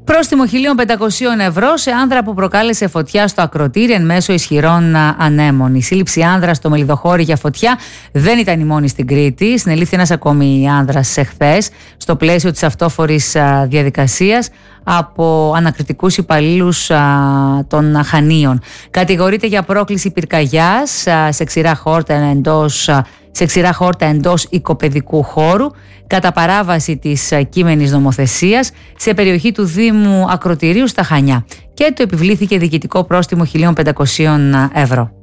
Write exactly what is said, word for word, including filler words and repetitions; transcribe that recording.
Πρόστιμο χίλια πεντακόσια ευρώ σε άνδρα που προκάλεσε φωτιά στο ακροτήρι εν μέσω ισχυρών ανέμων. Η σύλληψη άνδρα στο Μελιδοχώρι για φωτιά δεν ήταν η μόνη στην Κρήτη. Συνελήφθη ένας ακόμη άνδρας εχθές στο πλαίσιο της αυτόφορης διαδικασίας από ανακριτικούς υπαλλήλους των Χανίων. Κατηγορείται για πρόκληση πυρκαγιάς σε ξηρά χόρτα εντός σε ξηρά χόρτα εντός οικοπαιδικού χώρου, κατά παράβαση της κείμενης νομοθεσίας σε περιοχή του Δήμου Ακροτηρίου στα Χανιά, και του επιβλήθηκε διοικητικό πρόστιμο χίλια πεντακόσια ευρώ.